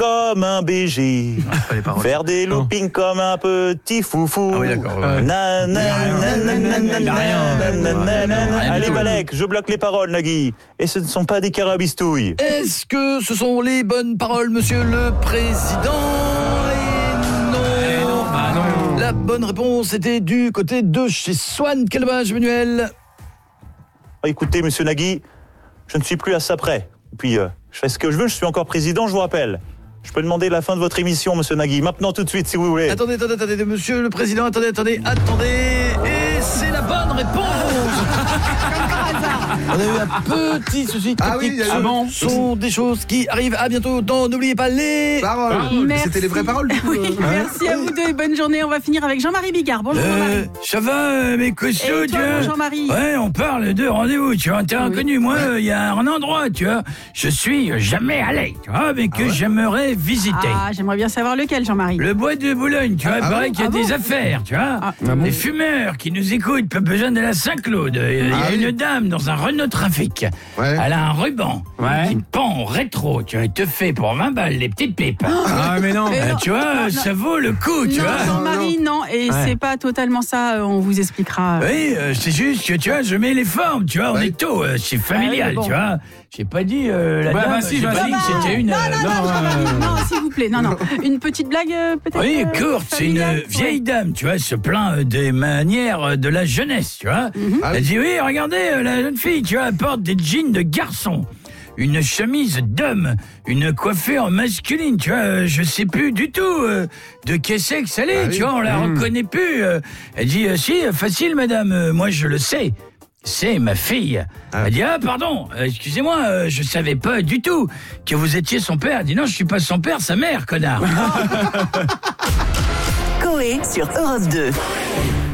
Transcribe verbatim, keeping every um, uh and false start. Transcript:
comme un B G. Faire des loopings comme un petit foufou. Ah oui, d'accord. Ouais. Na, na, na, na, na, na, na, na, na, na. Allez, Malek, je bloque les paroles, Nagui. Et ce ne sont pas des carabistouilles. Est-ce que ce sont les bonnes paroles, monsieur le président? Et non. Ah non. La bonne réponse était du côté de chez Swan. Quel dommage, Manuel. Écoutez, monsieur Nagui, je ne suis plus à ça près. Et puis, euh, je fais ce que je veux, je suis encore président, je vous rappelle. Je peux demander la fin de votre émission, monsieur Nagui, maintenant tout de suite, si vous voulez. Attendez, attendez, attendez, monsieur le président, attendez, attendez, attendez. Et c'est la bonne réponse. On a eu un petit souci Ah oui, technique. il y a eu- Ce bon. sont des choses qui arrivent. À bientôt dans N'oubliez pas les Paroles. Merci. C'était les vraies paroles, du coup. Oui, euh, hein. merci à vous deux et bonne journée. On va finir avec Jean-Marie Bigard. Bonjour Euh, Jean-Marie. ça va, euh, mes costauds, Et tu toi, vois? mon Jean-Marie? Ouais, on parle de rendez-vous, tu vois, t'es Oui. inconnu. Moi, il y a un endroit, tu vois, je suis jamais allé, tu vois, mais que j'aimerais visiter. Ah, j'aimerais bien savoir lequel, Jean-Marie. Le bois de Boulogne, tu vois, il Ah paraît bon qu'il y a Ah des bon affaires, tu vois. Ah. Des fumeurs qui nous écoutent, pas besoin de la Saint-Claude. Il y a Ah une oui. dame dans un Renault Trafic. Ouais. Elle a un ruban Ouais. qui pend au rétro, tu vois, il te fait pour vingt balles les petites pipes. Ah mais non. Mais Euh, non, tu vois, non, non. ça vaut le coup, tu Non, vois. Jean-Marie, non. Et Ouais. c'est pas totalement ça. euh, On vous expliquera. Oui, euh, c'est juste que tu vois, je mets les formes, tu vois, on Ouais. est tôt, euh, c'est familial, Ouais, bon. tu vois. J'ai pas dit euh, la Ouais, dame, bah si, j'ai bah pas si. dit que c'était une. Non, euh, non, non, Jean-Marie, euh, non, s'il vous plaît. Non, non. Une petite blague, euh, peut-être. Oui, euh, courte, c'est une familiale. vieille dame, tu vois, elle se plaint euh, des manières euh, de la jeunesse, tu vois. Ah Elle oui. dit, oui, regardez, euh, la jeune fille, tu vois, elle porte des jeans de garçon, une chemise d'homme, une coiffure masculine, tu vois, euh, je sais plus du tout euh, de qu'est-ce que ça l'est, Ah oui. tu vois, on la Mmh. reconnaît plus. euh. Elle dit, euh, si, euh, facile, madame, euh, moi je le sais. C'est ma fille. Ah. Elle dit, ah pardon, euh, excusez-moi, euh, je savais pas du tout que vous étiez son père. Elle dit, non, je suis pas son père, sa mère, connard. Coé sur Europe deux.